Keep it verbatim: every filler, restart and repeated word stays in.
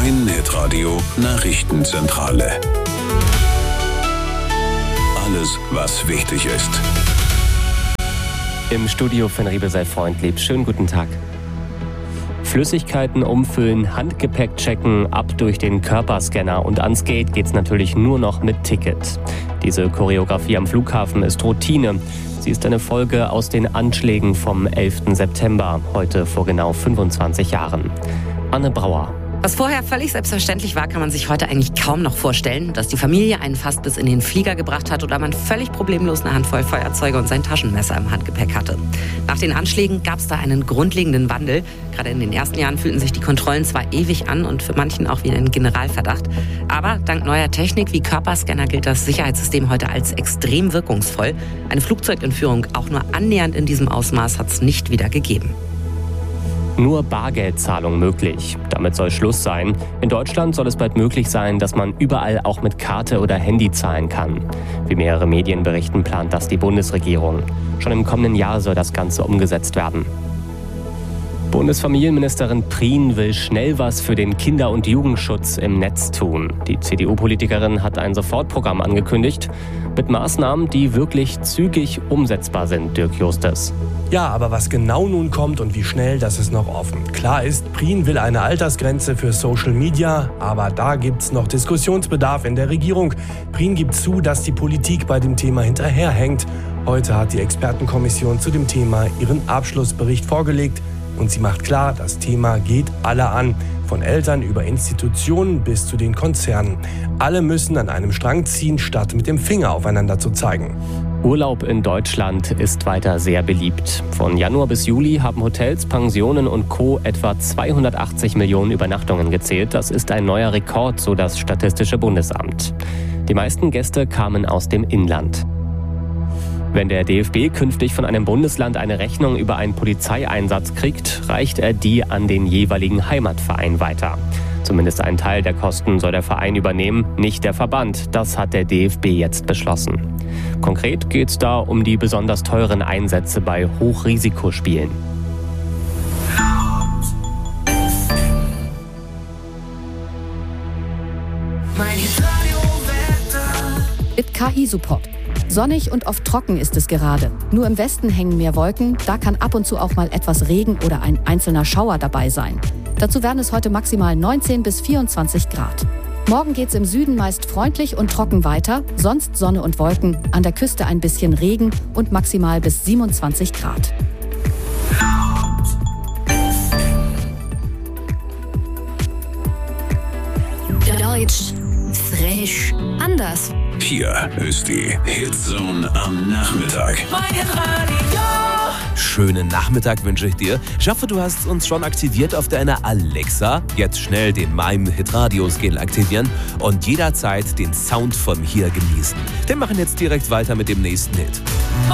Mein Hitradio Nachrichtenzentrale. Alles, was wichtig ist. Im Studio von Riebe sei Freund lieb. Schönen guten Tag. Flüssigkeiten umfüllen, Handgepäck checken, ab durch den Körperscanner und ans Gate geht's natürlich nur noch mit Ticket. Diese Choreografie am Flughafen ist Routine. Sie ist eine Folge aus den Anschlägen vom elften September, heute vor genau fünfundzwanzig Jahren. Anne Brauer. Was vorher völlig selbstverständlich war, kann man sich heute eigentlich kaum noch vorstellen, dass die Familie einen fast bis in den Flieger gebracht hat oder man völlig problemlos eine Handvoll Feuerzeuge und sein Taschenmesser im Handgepäck hatte. Nach den Anschlägen gab es da einen grundlegenden Wandel. Gerade in den ersten Jahren fühlten sich die Kontrollen zwar ewig an und für manchen auch wie ein Generalverdacht. Aber dank neuer Technik wie Körperscanner gilt das Sicherheitssystem heute als extrem wirkungsvoll. Eine Flugzeugentführung auch nur annähernd in diesem Ausmaß hat es nicht wieder gegeben. Nur Bargeldzahlung möglich. Damit soll Schluss sein. In Deutschland soll es bald möglich sein, dass man überall auch mit Karte oder Handy zahlen kann. Wie mehrere Medien berichten, plant das die Bundesregierung. Schon im kommenden Jahr soll das Ganze umgesetzt werden. Bundesfamilienministerin Prien will schnell was für den Kinder- und Jugendschutz im Netz tun. Die C D U-Politikerin hat ein Sofortprogramm angekündigt mit Maßnahmen, die wirklich zügig umsetzbar sind, Dirk Justes. Ja, aber was genau nun kommt und wie schnell, das ist noch offen. Klar ist, Prien will eine Altersgrenze für Social Media, aber da gibt's noch Diskussionsbedarf in der Regierung. Prien gibt zu, dass die Politik bei dem Thema hinterherhängt. Heute hat die Expertenkommission zu dem Thema ihren Abschlussbericht vorgelegt. Und sie macht klar, das Thema geht alle an. Von Eltern über Institutionen bis zu den Konzernen. Alle müssen an einem Strang ziehen, statt mit dem Finger aufeinander zu zeigen. Urlaub in Deutschland ist weiter sehr beliebt. Von Januar bis Juli haben Hotels, Pensionen und Co. etwa zweihundertachtzig Millionen Übernachtungen gezählt. Das ist ein neuer Rekord, so das Statistische Bundesamt. Die meisten Gäste kamen aus dem Inland. Wenn der D F B künftig von einem Bundesland eine Rechnung über einen Polizeieinsatz kriegt, reicht er die an den jeweiligen Heimatverein weiter. Zumindest einen Teil der Kosten soll der Verein übernehmen, nicht der Verband. Das hat der D F B jetzt beschlossen. Konkret geht es da um die besonders teuren Einsätze bei Hochrisikospielen. Mit K I-Support. Sonnig und oft trocken ist es gerade. Nur im Westen hängen mehr Wolken, da kann ab und zu auch mal etwas Regen oder ein einzelner Schauer dabei sein. Dazu werden es heute maximal neunzehn bis vierundzwanzig Grad. Morgen geht's im Süden meist freundlich und trocken weiter, sonst Sonne und Wolken, an der Küste ein bisschen Regen und maximal bis siebenundzwanzig Grad. Deutsch, frisch, anders. Hier ist die Hitzone am Nachmittag. Mein Hitradio. Schönen Nachmittag wünsche ich dir. Ich hoffe, du hast uns schon aktiviert auf deiner Alexa. Jetzt schnell den Mein Hitradio Skill aktivieren und jederzeit den Sound von hier genießen. Wir machen jetzt direkt weiter mit dem nächsten Hit.